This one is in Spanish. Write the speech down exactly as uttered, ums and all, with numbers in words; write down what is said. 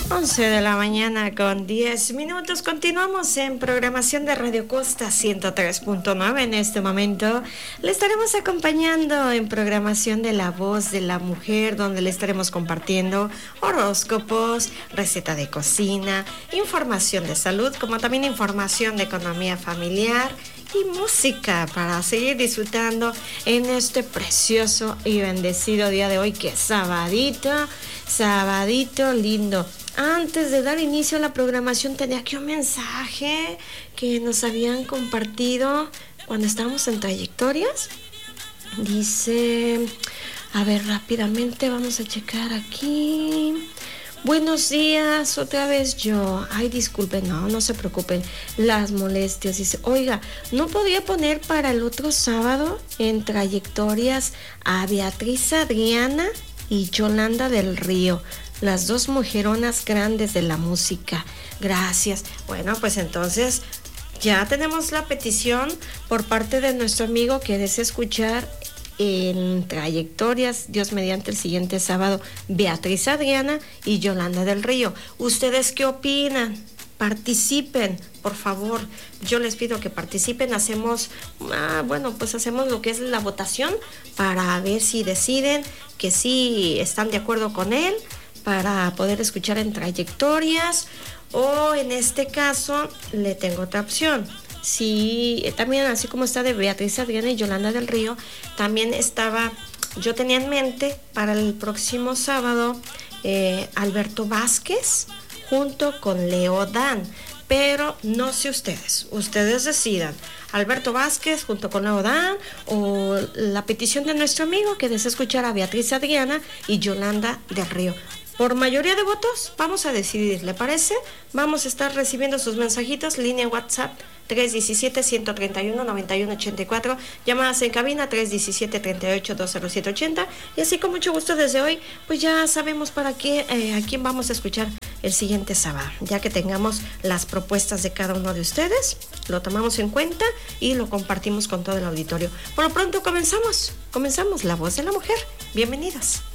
once de la mañana con diez minutos. Continuamos en programación de Radio Costa ciento tres punto nueve. En este momento le estaremos acompañando en programación de La Voz de la Mujer, donde le estaremos compartiendo horóscopos, receta de cocina, información de salud, como también información de economía familiar y música para seguir disfrutando en este precioso y bendecido día de hoy, que es sabadito, sabadito lindo. Antes de dar inicio a la programación, tenía aquí un mensaje que nos habían compartido cuando estábamos en trayectorias. Dice, a ver, rápidamente vamos a checar aquí. Buenos días, otra vez yo. Ay, disculpen, no, no se preocupen, las molestias. Dice, oiga, ¿no podría poner para el otro sábado en trayectorias a Beatriz Adriana y Yolanda del Río, las dos mujeronas grandes de la música? Gracias. Bueno, pues entonces ya tenemos la petición por parte de nuestro amigo que desea escuchar en trayectorias, Dios mediante, el siguiente sábado, Beatriz Adriana y Yolanda del Río. ¿Ustedes qué opinan? Participen, por favor. Yo les pido que participen. Hacemos, ah, bueno, pues hacemos lo que es la votación para ver si deciden que sí están de acuerdo con él, para poder escuchar en trayectorias, o en este caso le tengo otra opción. Sí, también así como está de Beatriz Adriana y Yolanda del Río, también estaba, yo tenía en mente para el próximo sábado eh, Alberto Vázquez junto con Leo Dan, pero no sé ustedes, ustedes decidan, Alberto Vázquez junto con Leo Dan o la petición de nuestro amigo que desea escuchar a Beatriz Adriana y Yolanda del Río. Por mayoría de votos vamos a decidir, ¿le parece? Vamos a estar recibiendo sus mensajitos, línea WhatsApp tres uno siete, uno tres uno, nueve uno ocho cuatro, llamadas en cabina tres uno siete, tres ocho, dos cero siete ocho cero, y así con mucho gusto desde hoy, pues ya sabemos para qué, eh, a quién vamos a escuchar el siguiente sábado. Ya que tengamos las propuestas de cada uno de ustedes, lo tomamos en cuenta y lo compartimos con todo el auditorio. Por lo pronto comenzamos, comenzamos La Voz de la Mujer. Bienvenidos.